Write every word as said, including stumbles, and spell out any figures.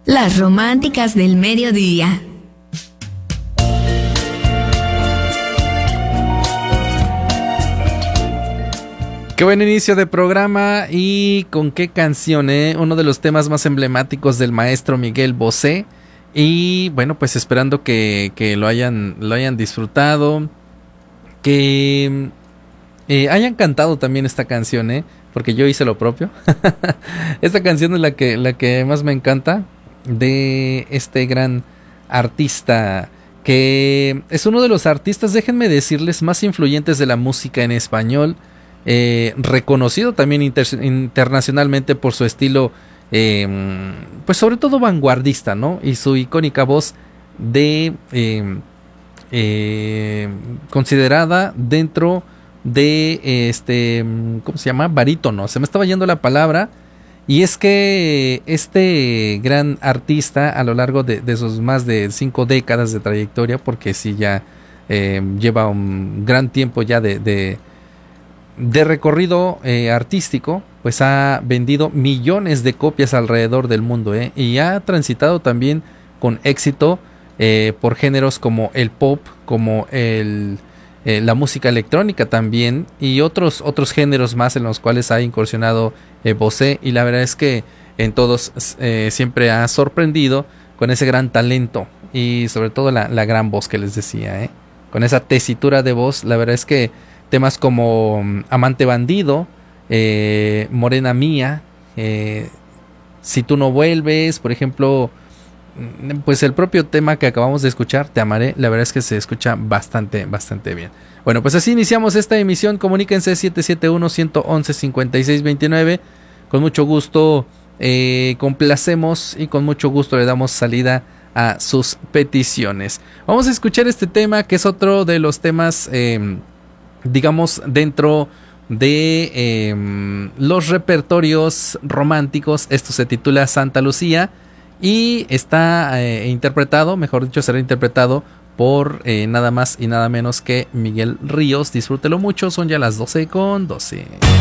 Las románticas del mediodía. Qué buen inicio de programa y con qué canción, ¿eh? Uno de los temas más emblemáticos del maestro Miguel Bosé. Y bueno, pues esperando que, que lo hayan, lo hayan disfrutado, que eh, hayan cantado también esta canción, ¿eh? Porque yo hice lo propio. Esta canción es la que, la que más me encanta de este gran artista, que es uno de los artistas, déjenme decirles, más influyentes de la música en español. Eh, reconocido también inter internacionalmente por su estilo, eh, pues sobre todo vanguardista, ¿no? Y su icónica voz de eh, eh, considerada dentro de este, ¿cómo se llama? Barítono. Se me estaba yendo la palabra. Y es que este gran artista, a lo largo de, de sus más de cinco décadas de trayectoria, porque sí ya eh, lleva un gran tiempo ya de, de de recorrido eh, artístico, pues ha vendido millones de copias alrededor del mundo, ¿eh? Y ha transitado también con éxito eh, por géneros como el pop, como el, eh, la música electrónica también, y otros, otros géneros más en los cuales ha incursionado eh, Bosé, y la verdad es que en todos eh, siempre ha sorprendido con ese gran talento y sobre todo la, la gran voz que les decía, ¿eh? Con esa tesitura de voz, la verdad es que temas como Amante Bandido, eh, Morena Mía, eh, Si tú no vuelves, por ejemplo, pues el propio tema que acabamos de escuchar, Te amaré, la verdad es que se escucha bastante, bastante bien. Bueno, pues así iniciamos esta emisión. Comuníquense siete siete uno, uno uno cero, cinco seis dos nueve. Con mucho gusto eh, complacemos y con mucho gusto le damos salida a sus peticiones. Vamos a escuchar este tema que es otro de los temas... Eh, digamos dentro de eh, los repertorios románticos. Esto se titula Santa Lucía y está eh, interpretado, mejor dicho, será interpretado por eh, nada más y nada menos que Miguel Ríos. Disfrútelo mucho, son ya las doce con doce.